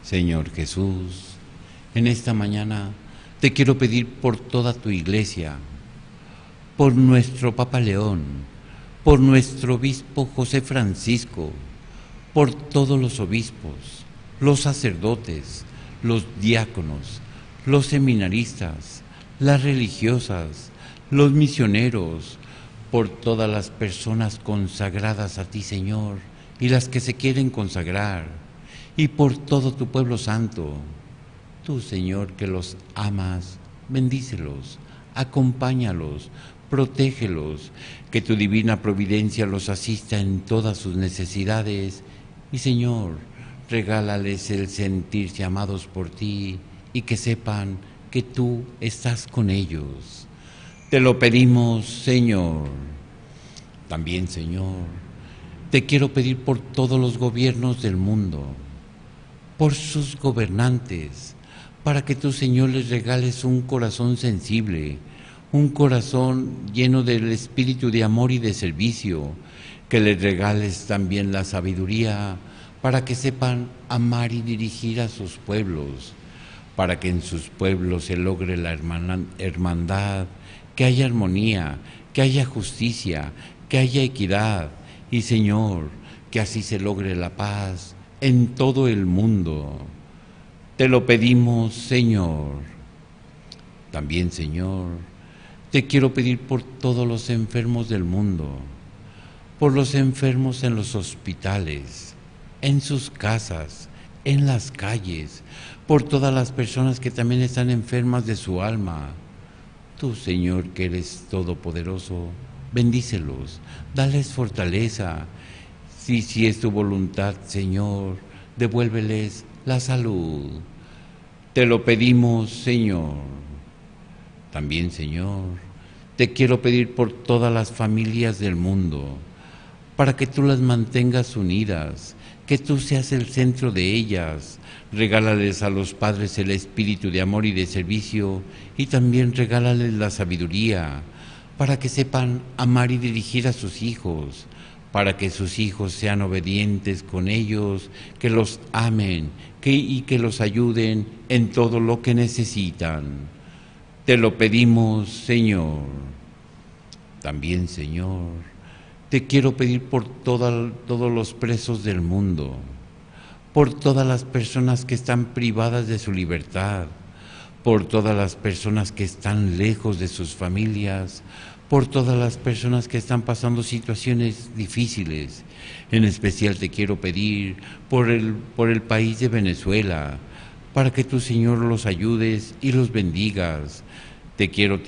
Señor Jesús, en esta mañana te quiero pedir por toda tu iglesia, por nuestro Papa León, por nuestro obispo José Francisco, por todos los obispos, los sacerdotes, los diáconos, los seminaristas, las religiosas, los misioneros, por todas las personas consagradas a ti, Señor, y las que se quieren consagrar, y por todo tu pueblo santo. Tú, Señor, que los amas, bendícelos, acompáñalos, protégelos, que tu divina providencia los asista en todas sus necesidades, y, Señor, regálales el sentirse amados por ti y que sepan que tú estás con ellos. Te lo pedimos, Señor. También, Señor, te quiero pedir por todos los gobiernos del mundo, por sus gobernantes, para que tú, Señor, les regales un corazón sensible, un corazón lleno del espíritu de amor y de servicio, que les regales también la sabiduría para que sepan amar y dirigir a sus pueblos, para que en sus pueblos se logre la hermandad, que haya armonía, que haya justicia, que haya equidad y, Señor, que así se logre la paz en todo el mundo. Te lo pedimos, Señor. También, Señor, te quiero pedir por todos los enfermos del mundo, por los enfermos en los hospitales, en sus casas, en las calles, por todas las personas que también están enfermas de su alma. Tú, Señor, que eres todopoderoso, bendícelos, dales fortaleza. Si es tu voluntad, Señor, devuélveles la salud. Te lo pedimos, Señor. También, Señor, te quiero pedir por todas las familias del mundo, para que tú las mantengas unidas, que tú seas el centro de ellas. Regálales a los padres el espíritu de amor y de servicio, y también regálales la sabiduría, para que sepan amar y dirigir a sus hijos, para que sus hijos sean obedientes con ellos, que los amen y que los ayuden en todo lo que necesitan. Te lo pedimos, Señor. También, Señor, te quiero pedir por todos los presos del mundo, por todas las personas que están privadas de su libertad, por todas las personas que están lejos de sus familias, por todas las personas que están pasando situaciones difíciles. En especial te quiero pedir por el país de Venezuela, para que tú, Señor, los ayudes y los bendigas. Te quiero